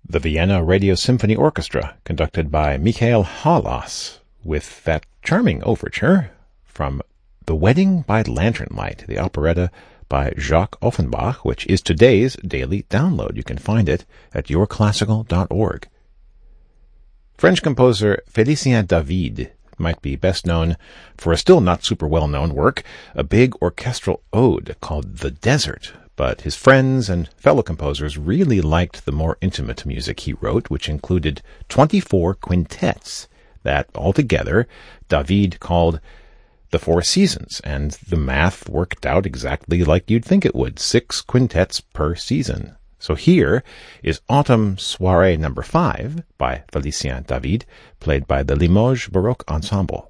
the Vienna Radio Symphony Orchestra, conducted by Michael Halas, with that charming overture from The Wedding by Lanternlight, the operetta by Jacques Offenbach, which is today's daily download. You can find it at yourclassical.org. French composer Félicien David might be best known for a still not super well-known work, a big orchestral ode called The Desert, but his friends and fellow composers really liked the more intimate music he wrote, which included 24 quintets that, altogether, David called the Four Seasons, and the math worked out exactly like you'd think it would, 6 quintets per season. So here is Autumn Soirée No. 5 by Félicien David, played by the Limoges Baroque Ensemble.